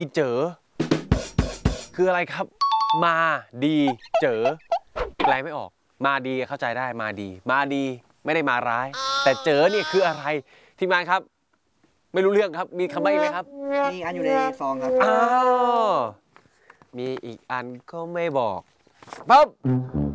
เจอคืออะไรครับมาดีเจอแปลไม่ออกมาดีเข้าใจได้มาดีไม่ได้มาร้ายแต่เจอเนี่ยคืออะไรทีมงานครับไม่รู้เรื่องครับมีคำใบ้ไหมครับมีอันอยู่ในซองครับอ้าวมีอีกอันก็ไม่บอกปั๊บ